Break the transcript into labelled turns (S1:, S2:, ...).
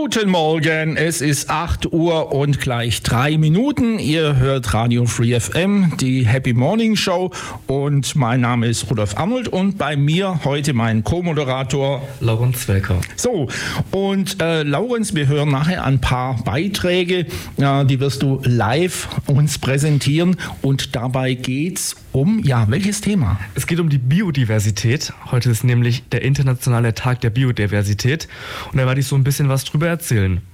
S1: Guten Morgen, es ist 8 Uhr und gleich 3 Minuten. Ihr hört Radio Free FM, die Happy Morning Show, und mein Name ist Rudolf Arnold und bei mir heute mein Co-Moderator
S2: Laurenz Welker.
S1: So, und Laurenz, wir hören nachher ein paar Beiträge, die wirst du live uns präsentieren, und dabei geht's um, welches Thema?
S2: Es geht um die Biodiversität. Heute ist nämlich der internationale Tag der Biodiversität und da werde ich so ein bisschen was drüber erzählen.